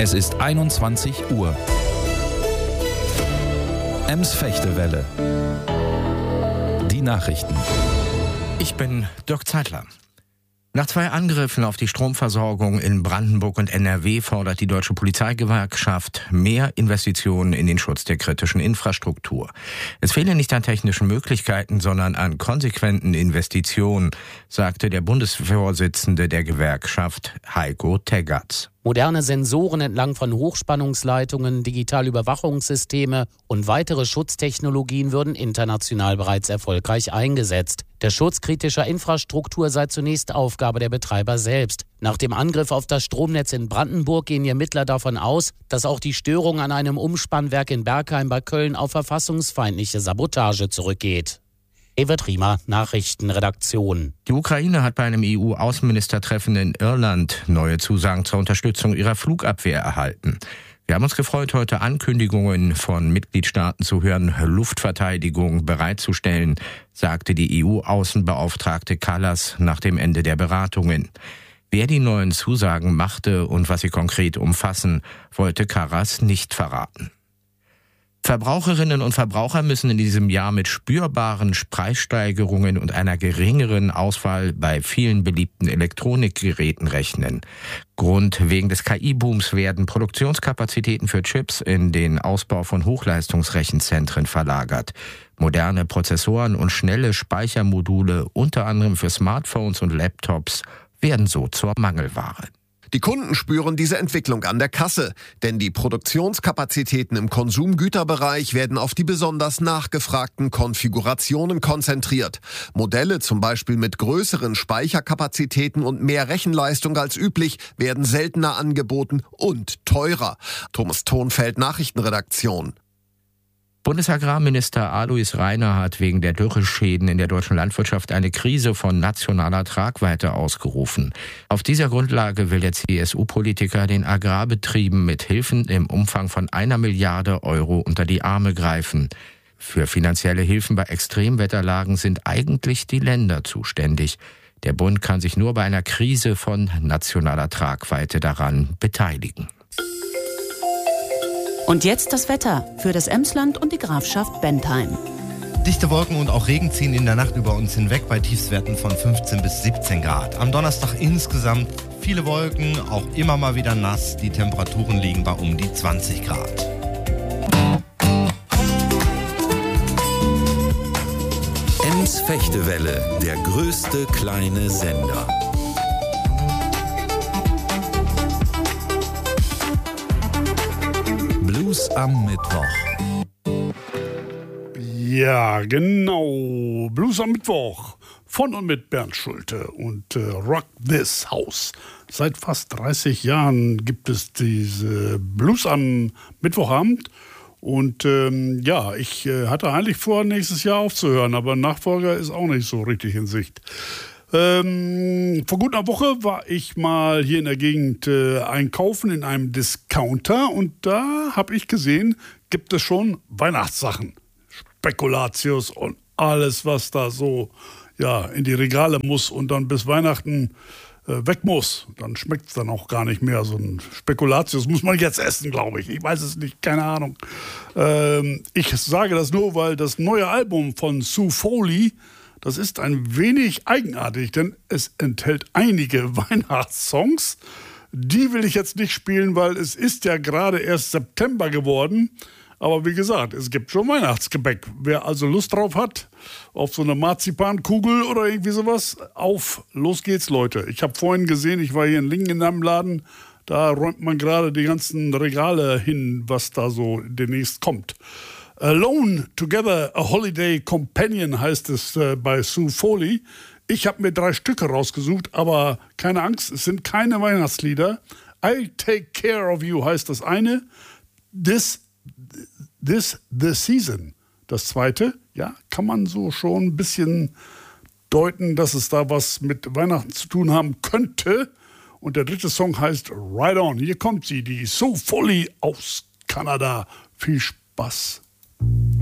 Es ist 21 Uhr. Ems-Fechtewelle. Die Nachrichten. Ich bin Dirk Zeitler. Nach 2 Angriffen auf die Stromversorgung in Brandenburg und NRW fordert die Deutsche Polizeigewerkschaft mehr Investitionen in den Schutz der kritischen Infrastruktur. Es fehle nicht an technischen Möglichkeiten, sondern an konsequenten Investitionen, sagte der Bundesvorsitzende der Gewerkschaft Heiko Teggerts. Moderne Sensoren entlang von Hochspannungsleitungen, digitale Überwachungssysteme und weitere Schutztechnologien würden international bereits erfolgreich eingesetzt. Der Schutz kritischer Infrastruktur sei zunächst Aufgabe der Betreiber selbst. Nach dem Angriff auf das Stromnetz in Brandenburg gehen die Ermittler davon aus, dass auch die Störung an einem Umspannwerk in Bergheim bei Köln auf verfassungsfeindliche Sabotage zurückgeht. Evert Riemer, Nachrichtenredaktion. Die Ukraine hat bei einem EU-Außenministertreffen in Irland neue Zusagen zur Unterstützung ihrer Flugabwehr erhalten. Wir haben uns gefreut, heute Ankündigungen von Mitgliedstaaten zu hören, Luftverteidigung bereitzustellen, sagte die EU-Außenbeauftragte Kallas nach dem Ende der Beratungen. Wer die neuen Zusagen machte und was sie konkret umfassen, wollte Kallas nicht verraten. Verbraucherinnen und Verbraucher müssen in diesem Jahr mit spürbaren Preissteigerungen und einer geringeren Auswahl bei vielen beliebten Elektronikgeräten rechnen. Grund wegen des KI-Booms werden Produktionskapazitäten für Chips in den Ausbau von Hochleistungsrechenzentren verlagert. Moderne Prozessoren und schnelle Speichermodule, unter anderem für Smartphones und Laptops, werden so zur Mangelware. Die Kunden spüren diese Entwicklung an der Kasse, denn die Produktionskapazitäten im Konsumgüterbereich werden auf die besonders nachgefragten Konfigurationen konzentriert. Modelle zum Beispiel mit größeren Speicherkapazitäten und mehr Rechenleistung als üblich werden seltener angeboten und teurer. Thomas Thonfeld, Nachrichtenredaktion. Bundesagrarminister Alois Rainer hat wegen der Dürreschäden in der deutschen Landwirtschaft eine Krise von nationaler Tragweite ausgerufen. Auf dieser Grundlage will der CSU-Politiker den Agrarbetrieben mit Hilfen im Umfang von 1 Milliarde Euro unter die Arme greifen. Für finanzielle Hilfen bei Extremwetterlagen sind eigentlich die Länder zuständig. Der Bund kann sich nur bei einer Krise von nationaler Tragweite daran beteiligen. Und jetzt das Wetter für das Emsland und die Grafschaft Bentheim. Dichte Wolken und auch Regen ziehen in der Nacht über uns hinweg bei Tiefstwerten von 15 bis 17 Grad. Am Donnerstag insgesamt viele Wolken, auch immer mal wieder nass. Die Temperaturen liegen bei um die 20 Grad. Ems-Fechtewelle, der größte kleine Sender. Blues am Mittwoch. Ja, genau. Blues am Mittwoch. Von und mit Bernd Schulte und Rock This House. Seit fast 30 Jahren gibt es diese Blues am Mittwochabend. Und ich hatte eigentlich vor, nächstes Jahr aufzuhören, aber Nachfolger ist auch nicht so richtig in Sicht. Vor gut einer Woche war ich mal hier in der Gegend einkaufen in einem Discounter und da habe ich gesehen, gibt es schon Weihnachtssachen. Spekulatius und alles, was da so in die Regale muss und dann bis Weihnachten weg muss. Dann schmeckt es dann auch gar nicht mehr. So ein Spekulatius muss man jetzt essen, glaube ich. Ich weiß es nicht, keine Ahnung. Ich sage das nur, weil das neue Album von Sue Foley, das ist ein wenig eigenartig, denn es enthält einige Weihnachtssongs. Die will ich jetzt nicht spielen, weil es ist ja gerade erst September geworden. Aber wie gesagt, es gibt schon Weihnachtsgebäck. Wer also Lust drauf hat, auf so eine Marzipankugel oder irgendwie sowas, los geht's, Leute. Ich habe vorhin gesehen, ich war hier in Lingen in einem Laden, da räumt man gerade die ganzen Regale hin, was da so demnächst kommt. Alone Together, a Holiday Companion heißt es bei Sue Foley. Ich habe mir 3 Stücke rausgesucht, aber keine Angst, es sind keine Weihnachtslieder. I Take Care of You heißt das eine. This the Season. Das zweite, kann man so schon ein bisschen deuten, dass es da was mit Weihnachten zu tun haben könnte. Und der dritte Song heißt Ride On. Hier kommt sie, die Sue Foley aus Kanada. Viel Spaß.